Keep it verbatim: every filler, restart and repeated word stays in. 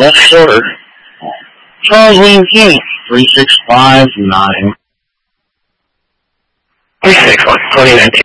That's shorter. Charles William King, three six five nine. three six one, twenty nineteen.